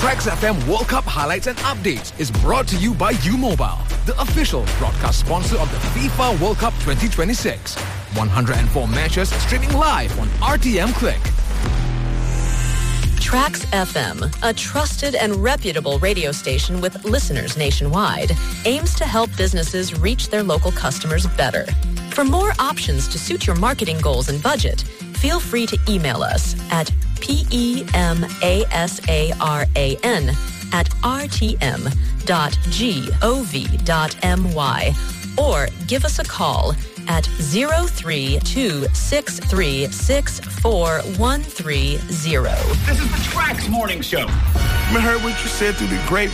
Trax FM World Cup highlights and updates is brought to you by U-Mobile, the official broadcast sponsor of the FIFA World Cup 2026. 104 matches streaming live on RTM Click. Trax FM, a trusted and reputable radio station with listeners nationwide, aims to help businesses reach their local customers better. For more options to suit your marketing goals and budget, feel free to email us at pemasaran@rtm.gov.my or give us a call at 03263641330. This is the Trax Morning Show. I heard what you said through the great